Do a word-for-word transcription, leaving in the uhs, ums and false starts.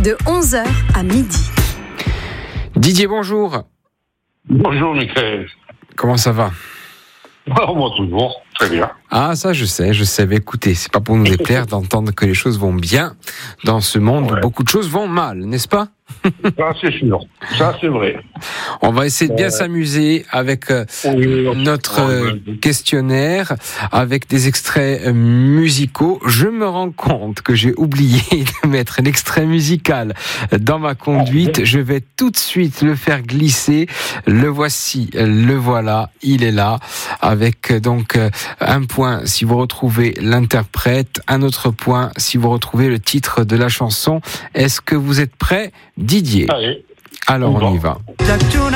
de onze heures à midi. Didier, bonjour. Bonjour Michael. Comment ça va ? Alors, moi toujours, très bien. Ah, ça je sais, je sais. Mais écoutez, c'est pas pour nous déplaire d'entendre que les choses vont bien dans ce monde où Ouais. beaucoup de choses vont mal, n'est-ce pas ? Ça c'est sûr, ça c'est vrai. On va essayer de bien Euh, s'amuser avec euh, Oui, notre euh, ouais, questionnaire, avec des extraits euh, musicaux. Je me rends compte que j'ai oublié de mettre l'extrait musical dans ma conduite. Je vais tout de suite le faire glisser. Le voici, le voilà, il est là, avec euh, donc euh, un point si vous retrouvez l'interprète, un autre point si vous retrouvez le titre de la chanson. Est-ce que vous êtes prêts, Didier ? Allez. Alors On on y va. va.